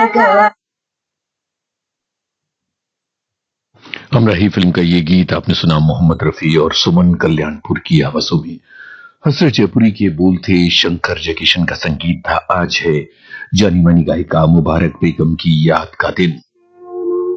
हमराही film का ये गीत आपने सुना मोहम्मद रफी और सुमन कल्याणपुर की आवाजों में। हसरत जयपुरी के बोल थे, शंकर जयकिशन का संगीत था। आज है जानी मानी गायिका मुबारक बेगम की याद का दिन।